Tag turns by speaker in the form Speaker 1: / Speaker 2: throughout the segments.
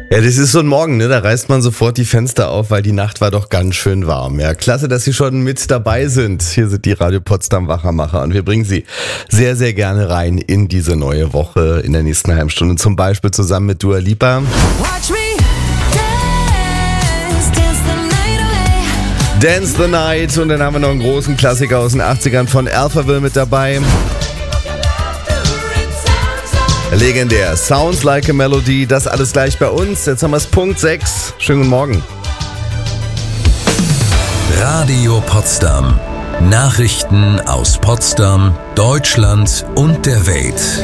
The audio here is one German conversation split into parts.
Speaker 1: Ja, das ist so ein Morgen, ne? Da reißt man sofort die Fenster auf, weil die Nacht war doch ganz schön warm. Ja, klasse, dass Sie schon mit dabei sind. Hier sind die Radio Potsdam Wachermacher und wir bringen Sie sehr, sehr gerne rein in diese neue Woche in der nächsten halben Stunde. Zum Beispiel zusammen mit Dua Lipa. Dance the Night und dann haben wir noch einen großen Klassiker aus den 80ern von Alphaville mit dabei. Legendär, Sounds Like a Melody, das alles gleich bei uns. Jetzt haben wir es Punkt 6. Schönen guten Morgen.
Speaker 2: Radio Potsdam. Nachrichten aus Potsdam, Deutschland und der Welt.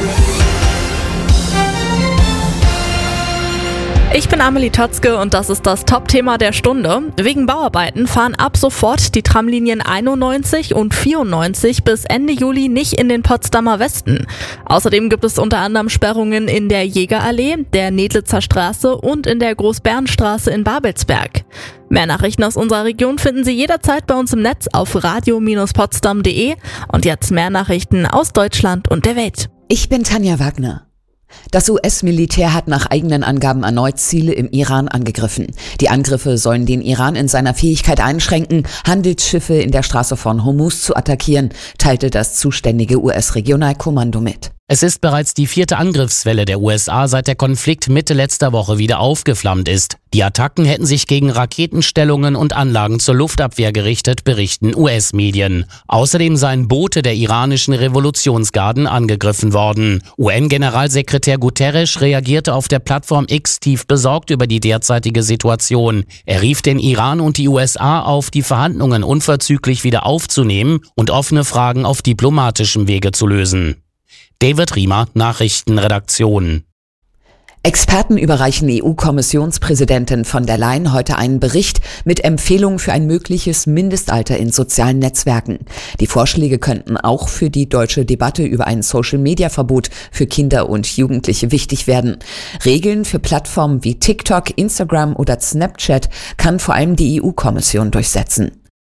Speaker 3: Ich bin Amelie Totzke und das ist das Top-Thema der Stunde. Wegen Bauarbeiten fahren ab sofort die Tramlinien 91 und 94 bis Ende Juli nicht in den Potsdamer Westen. Außerdem gibt es unter anderem Sperrungen in der Jägerallee, der Nedlitzer Straße und in der Großbärenstraße in Babelsberg. Mehr Nachrichten aus unserer Region finden Sie jederzeit bei uns im Netz auf radio-potsdam.de. Und jetzt mehr Nachrichten aus Deutschland und der Welt.
Speaker 4: Ich bin Tanja Wagner. Das US-Militär hat nach eigenen Angaben erneut Ziele im Iran angegriffen. Die Angriffe sollen den Iran in seiner Fähigkeit einschränken, Handelsschiffe in der Straße von Hormuz zu attackieren, teilte das zuständige US-Regionalkommando mit.
Speaker 5: Es ist bereits die 4. Angriffswelle der USA, seit der Konflikt Mitte letzter Woche wieder aufgeflammt ist. Die Attacken hätten sich gegen Raketenstellungen und Anlagen zur Luftabwehr gerichtet, berichten US-Medien. Außerdem seien Boote der iranischen Revolutionsgarden angegriffen worden. UN-Generalsekretär Guterres reagierte auf der Plattform X tief besorgt über die derzeitige Situation. Er rief den Iran und die USA auf, die Verhandlungen unverzüglich wieder aufzunehmen und offene Fragen auf diplomatischem Wege zu lösen. David Riemer, Nachrichtenredaktion.
Speaker 4: Experten überreichen EU-Kommissionspräsidentin von der Leyen heute einen Bericht mit Empfehlungen für ein mögliches Mindestalter in sozialen Netzwerken. Die Vorschläge könnten auch für die deutsche Debatte über ein Social-Media-Verbot für Kinder und Jugendliche wichtig werden. Regeln für Plattformen wie TikTok, Instagram oder Snapchat kann vor allem die EU-Kommission durchsetzen.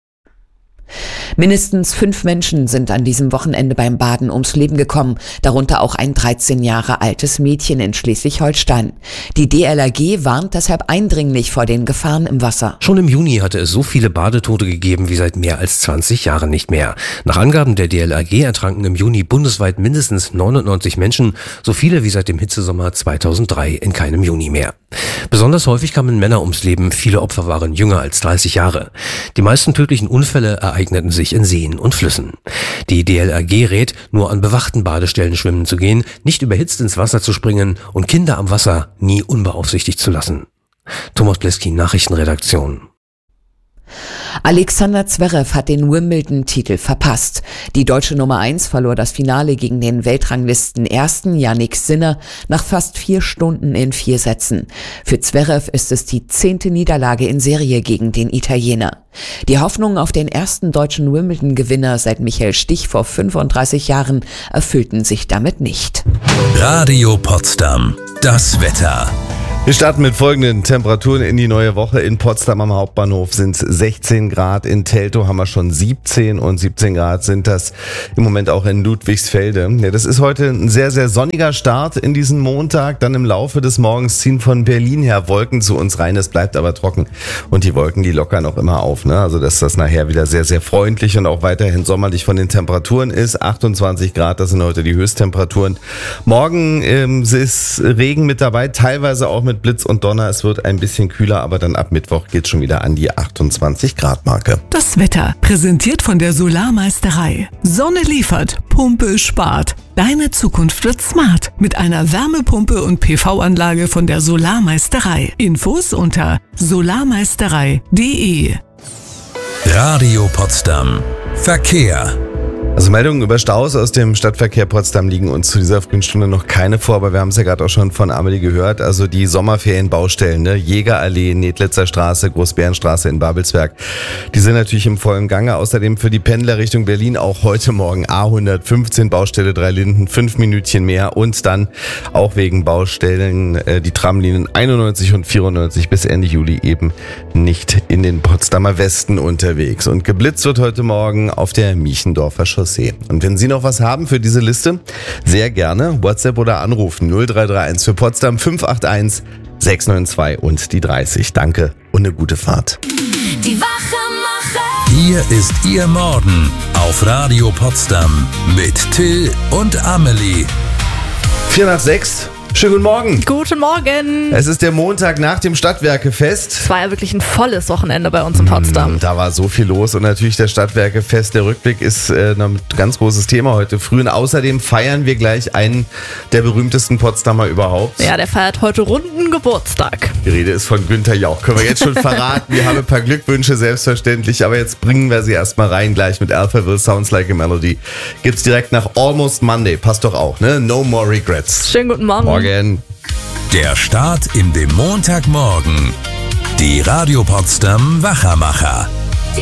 Speaker 4: Mindestens 5 Menschen sind an diesem Wochenende beim Baden ums Leben gekommen, darunter auch ein 13 Jahre altes Mädchen in Schleswig-Holstein. Die DLRG warnt deshalb eindringlich vor den Gefahren im Wasser.
Speaker 6: Schon im Juni hatte es so viele Badetote gegeben wie seit mehr als 20 Jahren nicht mehr. Nach Angaben der DLRG ertranken im Juni bundesweit mindestens 99 Menschen, so viele wie seit dem Hitzesommer 2003 in keinem Juni mehr. Besonders häufig kamen Männer ums Leben, viele Opfer waren jünger als 30 Jahre. Die meisten tödlichen Unfälle ereigneten sich in Seen und Flüssen. Die DLRG rät, nur an bewachten Badestellen schwimmen zu gehen, nicht überhitzt ins Wasser zu springen und Kinder am Wasser nie unbeaufsichtigt zu lassen. Thomas Bleski, Nachrichtenredaktion.
Speaker 4: Alexander Zverev hat den Wimbledon-Titel verpasst. Die deutsche Nummer 1 verlor das Finale gegen den Weltranglisten-Ersten Jannik Sinner nach fast 4 Stunden in 4 Sätzen. Für Zverev ist es die 10. Niederlage in Serie gegen den Italiener. Die Hoffnungen auf den ersten deutschen Wimbledon-Gewinner seit Michael Stich vor 35 Jahren erfüllten sich damit nicht.
Speaker 2: Radio Potsdam. Das Wetter.
Speaker 1: Wir starten mit folgenden Temperaturen in die neue Woche. In Potsdam am Hauptbahnhof sind 16 Grad, in Teltow haben wir schon 17 und 17 Grad sind das im Moment auch in Ludwigsfelde. Ja, das ist heute ein sehr, sehr sonniger Start in diesen Montag. Dann im Laufe des Morgens ziehen von Berlin her Wolken zu uns rein. Es bleibt aber trocken und die Wolken, die lockern auch immer auf. Ne? Also dass das nachher wieder sehr, sehr freundlich und auch weiterhin sommerlich von den Temperaturen ist. 28 Grad, das sind heute die Höchsttemperaturen. Morgen ist Regen mit dabei, teilweise auch mit Blitz und Donner. Es wird ein bisschen kühler, aber dann ab Mittwoch geht es schon wieder an die 28 Grad Marke.
Speaker 7: Das Wetter, präsentiert von der Solarmeisterei. Sonne liefert, Pumpe spart. Deine Zukunft wird smart mit einer Wärmepumpe und PV-Anlage von der Solarmeisterei. Infos unter solarmeisterei.de.
Speaker 2: Radio Potsdam. Verkehr.
Speaker 1: Also Meldungen über Staus aus dem Stadtverkehr Potsdam liegen uns zu dieser frühen Stunde noch keine vor, aber wir haben es ja gerade auch schon von Amelie gehört. Also die Sommerferienbaustellen, ne? Jägerallee, Nedlitzer Straße, Großbärenstraße in Babelsberg, die sind natürlich im vollen Gange. Außerdem für die Pendler Richtung Berlin auch heute Morgen A115 Baustelle 3 Linden, 5 Minütchen mehr und dann auch wegen Baustellen die Tramlinien 91 und 94 bis Ende Juli eben nicht in den Potsdamer Westen unterwegs. Und geblitzt wird heute Morgen auf der Miechendorfer Chaussee. Und wenn Sie noch was haben für diese Liste, sehr gerne WhatsApp oder anrufen 0331 für Potsdam 581 692 und die 30. Danke und eine gute Fahrt.
Speaker 8: Die Wachemacher.
Speaker 2: Hier ist Ihr Morgen auf Radio Potsdam mit Till und Amelie.
Speaker 1: 4:06. Schönen guten Morgen.
Speaker 3: Guten Morgen.
Speaker 1: Es ist der Montag nach dem Stadtwerkefest.
Speaker 3: Es war ja wirklich ein volles Wochenende bei uns in Potsdam.
Speaker 1: Da war so viel los und natürlich der Stadtwerkefest. Der Rückblick ist ein ganz großes Thema heute früh. Und außerdem feiern wir gleich einen der berühmtesten Potsdamer überhaupt.
Speaker 3: Ja, der feiert heute runden Geburtstag.
Speaker 1: Die Rede ist von Günther Jauch. Können wir jetzt schon verraten. Wir haben ein paar Glückwünsche, selbstverständlich. Aber jetzt bringen wir sie erstmal rein, gleich mit Alphaville, Sounds Like a Melody. Gibt's direkt nach Almost Monday. Passt doch auch, ne? No more regrets.
Speaker 3: Schönen guten Morgen.
Speaker 1: Morgen.
Speaker 2: Der Start in den Montagmorgen. Die Radio Potsdam Wachamacher.